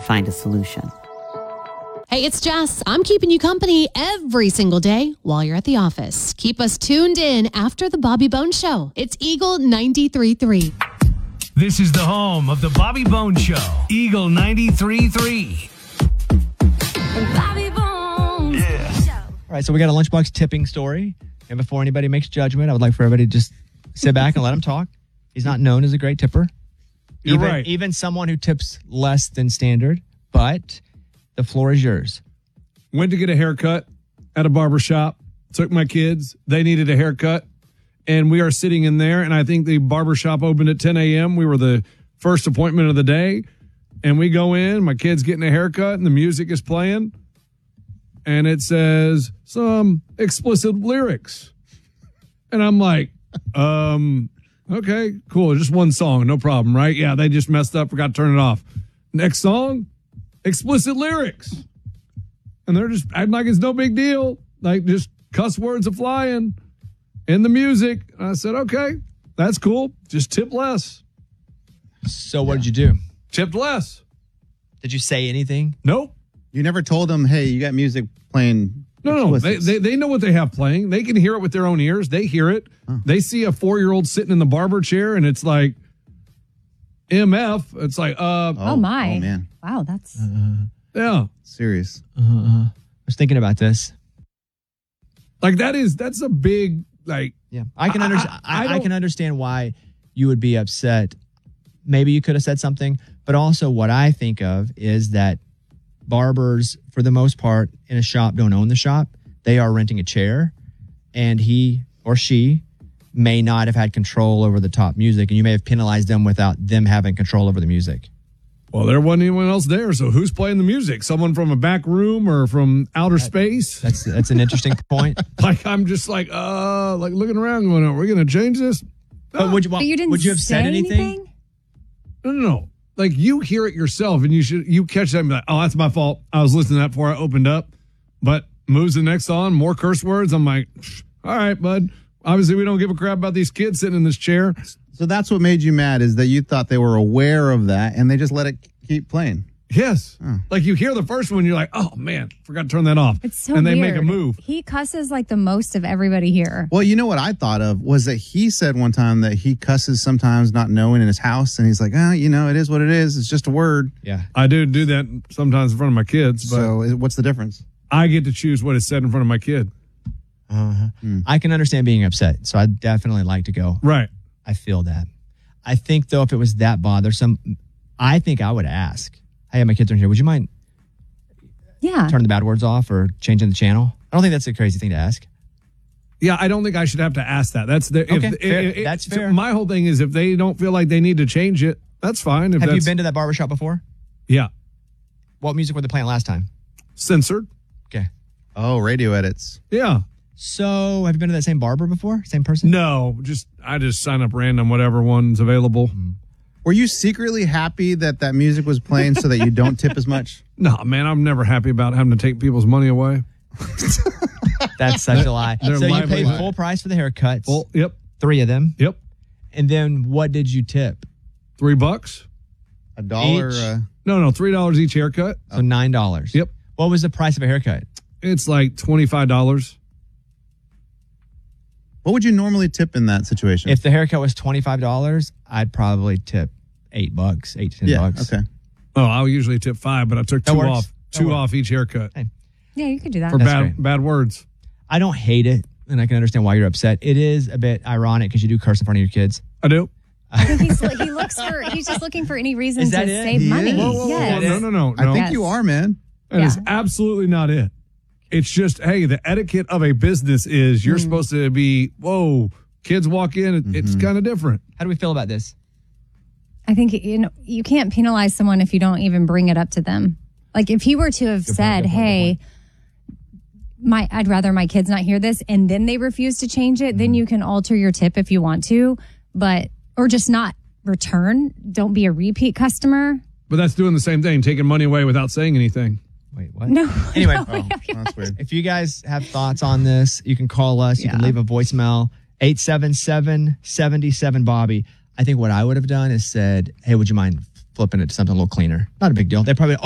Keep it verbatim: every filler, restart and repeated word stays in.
find a solution. Hey, it's Jess. I'm keeping you company every single day while you're at the office. Keep us tuned in after the Bobby Bones Show. It's Eagle ninety-three point three. This is the home of the Bobby Bones Show. Eagle ninety-three point three. Bobby Bones. Yeah. All right, so we got a Lunchbox tipping story. And before anybody makes judgment, I would like for everybody to just sit back and let him talk. He's not known as a great tipper. You're even, right. Even someone who tips less than standard, but the floor is yours. Went to get a haircut at a barber shop. Took my kids. They needed a haircut. And we are sitting in there. And I think the barber shop opened at ten a.m. We were the first appointment of the day. And we go in. My kid's getting a haircut. And the music is playing. And it says some explicit lyrics. And I'm like, um, okay, cool. Just one song. No problem, right? Yeah, they just messed up. Forgot to turn it off. Next song. Explicit lyrics. And they're just acting like it's no big deal. Like just cuss words are flying in the music. And I said, okay, that's cool. Just tip less. So what did you do? Tipped less. Did you say anything? Nope. You never told them, hey, you got music playing. No, no. They, they they know what they have playing. They can hear it with their own ears. They hear it. Oh. They see a four-year-old sitting in the barber chair and it's like M F. It's like, uh, Oh, Oh, my. Oh, man. Wow, that's... yeah. Serious. Uh, I was thinking about this. Like that is, that's a big, like, Yeah, I can I- understand. I- I I, I don't- can understand why you would be upset. Maybe you could have said something, but also what I think of is that barbers, for the most part, in a shop don't own the shop. They are renting a chair, and he or she may not have had control over the top music, and you may have penalized them without them having control over the music. well, there wasn't anyone else there. So who's playing the music? Someone from a back room or from outer space? That's that's an interesting point. Like, I'm just like, uh, like looking around going, are we going to change this? But would you But you didn't would you have say said anything? anything? No, no, no. Like you hear it yourself and you should, you catch that and be like, oh, that's my fault. I was listening to that before I opened up. But moves the next on, more curse words. I'm like, all right, bud. Obviously, we don't give a crap about these kids sitting in this chair. So that's what made you mad, is that you thought they were aware of that and they just let it keep playing. Yes. Oh. Like you hear the first one, you're like, oh man, forgot to turn that off. It's so And they weird. make a move. He cusses like the most of everybody here. Well, you know what I thought of was that he said one time that he cusses sometimes not knowing in his house. And he's like, ah, you know, it is what it is. It's just a word. Yeah. I do do that sometimes in front of my kids, but So is- what's the difference? I get to choose what is said in front of my kid. Uh-huh. I can understand being upset, so I'd definitely like to go. Right. I feel that. I think, though, if it was that bothersome, I think I would ask, hey, my kids are here. Would you mind Yeah. turning the bad words off or changing the channel? I don't think that's a crazy thing to ask. Yeah, I don't think I should have to ask that. That's the Okay, if, fair. if- if- That's so fair. my whole thing is if they don't feel like they need to change it, that's fine. If Have you that's, been to that barbershop before? Yeah, What music were they playing last time? censored. Okay. Oh, radio edits. Yeah. So, have you been to that same barber before? Same person? No, just I just sign up random whatever one's available. Were you secretly happy that that music was playing so that you don't tip as much? No, man, I'm never happy about having to take people's money away. That's such a lie. They're So, you lively. paid full price for the haircuts, Well, yep, three of them. yep, And then what did you tip? three bucks. A dollar? Each? Uh, No, no, three dollars each haircut. So, nine dollars. Yep, What was the price of a haircut? it's like twenty five dollars. what would you normally tip in that situation? If the haircut was twenty-five dollars, I'd probably tip eight bucks, eight to ten yeah, bucks. okay. Oh, I usually tip five, but I took That two works. off, That two works. off each haircut Yeah, you could do that. for That's bad great. bad words. I don't hate it, and I can understand why you're upset. It is a bit ironic because you do curse in front of your kids. I do. I think he's, he looks for, he's just looking for any reason Is to that it? save He money. is? Whoa, whoa, whoa, Yes. whoa, no, no, no, I no. think Yes. you are, man. That is Yeah. absolutely not it. It's just, hey, the etiquette of a business is you're supposed to be, whoa, kids walk in, it, it's kind of different. How do we feel about this? I think you know you can't penalize someone if you don't even bring it up to them. Like if he were to have said, "Hey, my I'd rather my kids not hear this," and then they refuse to change it, then you can alter your tip if you want to, but or just not return. Don't be a repeat customer. But that's doing the same thing, taking money away without saying anything. Wait, what? No. Anyway, no, Oh, that's weird. if you guys have thoughts on this, you can call us. You can Yeah. leave a voicemail, eight seven seven, seven seven, Bobby. I think what I would have done is said, hey, would you mind flipping it to something a little cleaner? Not a big deal. They probably,